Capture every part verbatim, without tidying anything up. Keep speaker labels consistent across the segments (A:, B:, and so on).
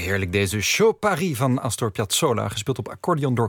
A: heerlijk deze Show Paris van Astor Piazzolla. Gespeeld op accordeon door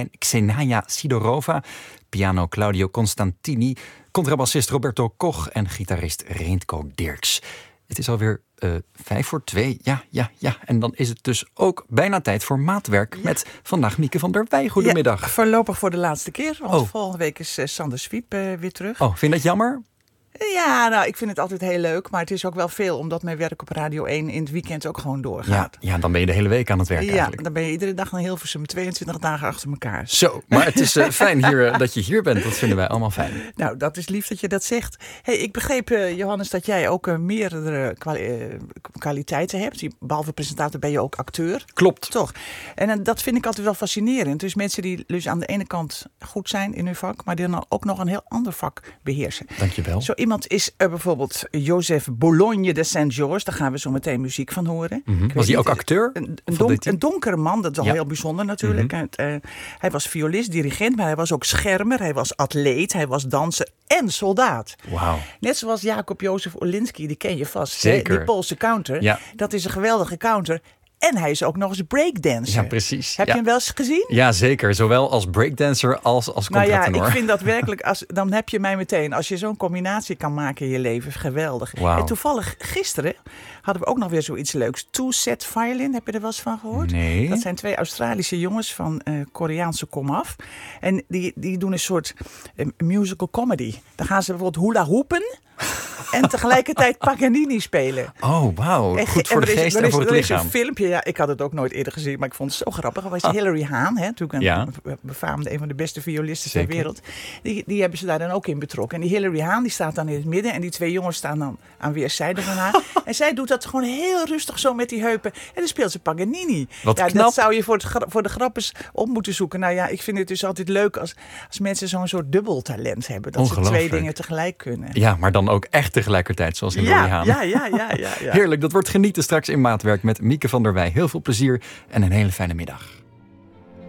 A: Xenaya Sidorova. Piano Claudio Constantini. Contrabassist Roberto Koch en gitarist Reintko Dirks. Het is alweer uh, vijf voor twee. Ja, ja, ja. En dan is het dus ook bijna tijd voor maatwerk. Ja. Met vandaag Mieke van der Wij. Goedemiddag.
B: Ja, voorlopig voor de laatste keer. Want
A: oh.
B: volgende week is uh, Sander Swiep uh, weer terug.
A: Oh, vind je dat jammer?
B: Ja, nou, ik vind het altijd heel leuk. Maar het is ook wel veel, omdat mijn werk op Radio één in het weekend ook gewoon doorgaat.
A: Ja, ja, dan ben je de hele week aan het werk
B: ja,
A: eigenlijk.
B: Dan ben je iedere dag naar Hilversum, tweeëntwintig dagen achter elkaar.
A: Zo, maar het is uh, fijn hier, uh, dat je hier bent. Dat vinden wij allemaal fijn.
B: Nou, dat is lief dat je dat zegt. Hey, ik begreep, uh, Johannes, dat jij ook uh, meerdere kwali- uh, kwaliteiten hebt. Behalve presentator ben je ook acteur.
A: Klopt.
B: Toch? En uh, dat vind ik altijd wel fascinerend. Dus mensen die dus aan de ene kant goed zijn in hun vak, maar die dan ook nog een heel ander vak beheersen.
A: Dankjewel.
B: Zo iemand is uh, bijvoorbeeld Joseph Bologne de Saint-Georges. Daar gaan we zo meteen muziek van horen.
A: Mm-hmm. Was hij ook acteur?
B: Een, een, don- een donkere man, dat is al
A: ja.
B: heel bijzonder natuurlijk. Mm-hmm. Uh, hij was violist, dirigent, maar hij was ook schermer. Hij was atleet, hij was danser en soldaat.
A: Wauw.
B: Net zoals Jacob Jozef Orlinski, die ken je vast.
A: Zeker.
B: Die Poolse counter.
A: Ja.
B: Dat is een geweldige counter. En hij is ook nog eens breakdancer.
A: Ja, precies.
B: Heb
A: ja.
B: je hem wel eens gezien?
A: Ja, zeker. Zowel als breakdancer als als contratenor.
B: Nou ja, ik vind dat werkelijk, als, dan heb je mij meteen, als je zo'n combinatie kan maken in je leven, geweldig.
A: Wow.
B: En toevallig gisteren hadden we ook nog weer zoiets leuks. Two Set Violin, heb je er wel eens van gehoord?
A: Nee.
B: Dat zijn twee Australische jongens van uh, Koreaanse komaf. En die, die doen een soort uh, musical comedy. Dan gaan ze bijvoorbeeld hula hoepen. En tegelijkertijd Paganini spelen.
A: Oh, wauw. Goed voor de geest en voor het lichaam.
B: Er is een filmpje, ja, ik had het ook nooit eerder gezien, maar ik vond het zo grappig. Dat was ah. Hilary Hahn, hè, natuurlijk een ja. befaamde, een van de beste violisten ter wereld. Die, die hebben ze daar dan ook in betrokken. En die Hilary Hahn, die staat dan in het midden. En die twee jongens staan dan aan weerszijden van haar. En zij doet dat gewoon heel rustig zo met die heupen. En dan speelt ze Paganini.
A: Wat
B: ja,
A: knap.
B: Dat zou je voor, het, voor de grappes op moeten zoeken. Nou ja, ik vind het dus altijd leuk als, als mensen zo'n soort dubbeltalent hebben. Dat ze twee dingen tegelijk kunnen.
A: Ja, maar dan ook echt tegelijkertijd, zoals in Hilary Hahn.
B: Ja, ja, ja, ja, ja.
A: Heerlijk, dat wordt genieten straks in Maatwerk met Mieke van der Wij. Heel veel plezier en een hele fijne middag.